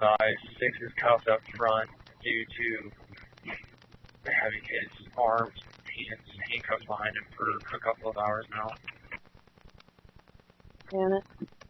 side. Six is cuffed up front due to having his arms, hands, handcuffs behind him for a couple of hours now. Damn it.